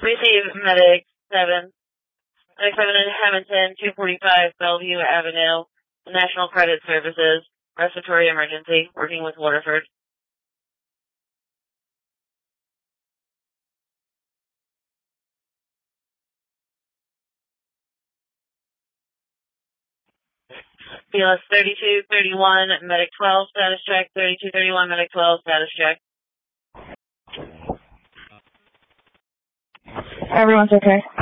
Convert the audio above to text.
Receive Medic 7. Medic 7 in Hamilton, 245 Bellevue Avenue, National Credit Services, respiratory emergency, working with Waterford. BLS 3231, Medic 12, status check. 3231, Medic 12, status check. Everyone's okay.